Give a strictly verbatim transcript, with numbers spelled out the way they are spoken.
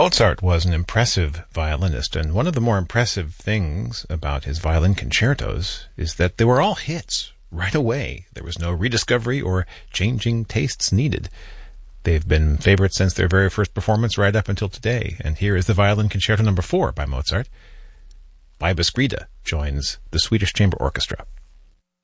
Mozart was an impressive violinist, and one of the more impressive things about his violin concertos is that they were all hits right away. There was no rediscovery or changing tastes needed. They've been favorites since their very first performance right up until today. And here is the Violin Concerto number four by Mozart. Bibas Grida joins the Swedish Chamber Orchestra.